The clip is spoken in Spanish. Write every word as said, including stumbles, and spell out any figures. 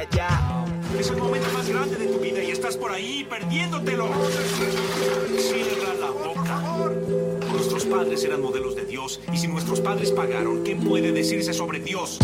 Ya. Es el momento más grande de tu vida y estás por ahí perdiéndotelo. Cierra la boca. Nuestros padres eran modelos de Dios y si nuestros padres pagaron, ¿qué puede decirse sobre Dios?